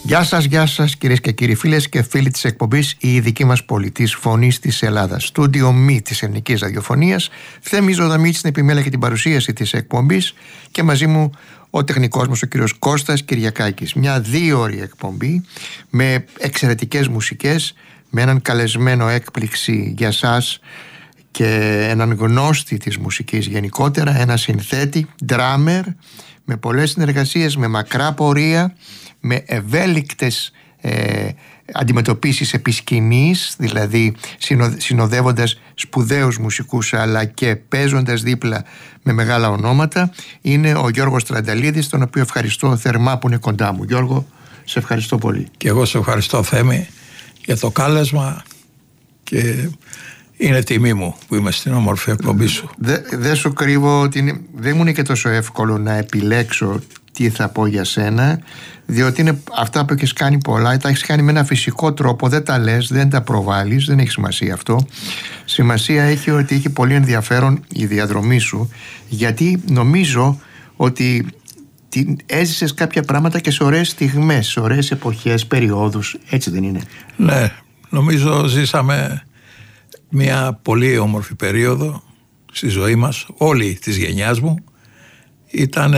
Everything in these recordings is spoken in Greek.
Γεια σας κυρίες και κύριοι, φίλες και φίλοι της εκπομπής «Η δική μας πόλη», της Φωνής της Ελλάδας. Στούντιο μη της ελληνικής ραδιοφωνίας. Θέμης Ζωδαμίτης στην επιμέλεια και την παρουσίαση της εκπομπής και μαζί μου ο τεχνικός μας ο κύριος Κώστας Κυριακάκης. Μια 2ωρη εκπομπή με εξαιρετικές μουσικές, με έναν καλεσμένο έκπληξη για σας και έναν γνώστη της μουσικής γενικότερα, ένα συνθέτη, ντράμερ, με πολλές συνεργασίες, με μακρά πορεία, με ευέλικτες αντιμετωπίσεις επί σκηνής, δηλαδή συνοδεύοντας σπουδαίους μουσικούς αλλά και παίζοντας δίπλα με μεγάλα ονόματα. Είναι ο Γιώργος Τρανταλίδης, τον οποίο ευχαριστώ θερμά που είναι κοντά μου. Γιώργο, σε ευχαριστώ πολύ. Και εγώ σε ευχαριστώ, Θέμη, για το κάλεσμα και είναι τιμή μου που είμαι στην όμορφη εκπομπή σου. Δεν σου κρύβω ότι δεν μου είναι και τόσο εύκολο να επιλέξω τι θα πω για σένα, διότι είναι αυτά που έχεις κάνει πολλά, τα έχεις κάνει με ένα φυσικό τρόπο, δεν τα λες, δεν τα προβάλλεις, δεν έχει σημασία αυτό. Σημασία έχει ότι έχει πολύ ενδιαφέρον η διαδρομή σου, γιατί νομίζω ότι έζησες κάποια πράγματα και σε ωραίες στιγμές, σε ωραίες εποχές, περιόδους, έτσι δεν είναι? Ναι, νομίζω ζήσαμε μια πολύ όμορφη περίοδο στη ζωή μας, όλη της γενιάς μου. Ήταν,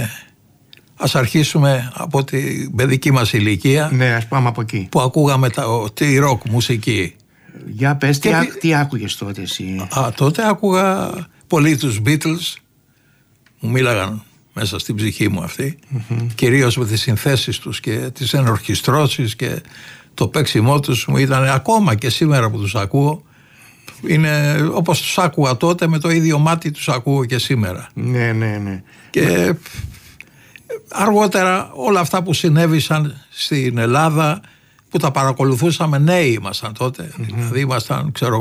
ας αρχίσουμε από την παιδική μας ηλικία. Ναι, ας πάμε από εκεί. Που ακούγαμε τη ροκ μουσική. Για πες, τι άκουγες τότε εσύ? Τότε άκουγα πολύ τους Beatles. Μου μίλαγαν μέσα στην ψυχή μου αυτοί. Κυρίως με τις συνθέσεις τους και τις ενορχιστρώσεις και το παίξιμό τους μου ήταν, ακόμα και σήμερα που τους ακούω, είναι όπως τους άκουγα τότε, με το ίδιο μάτι τους ακούω και σήμερα. Ναι. Και αργότερα όλα αυτά που συνέβησαν στην Ελλάδα, που τα παρακολουθούσαμε, νέοι ήμασταν τότε, δηλαδή ήμασταν, ξέρω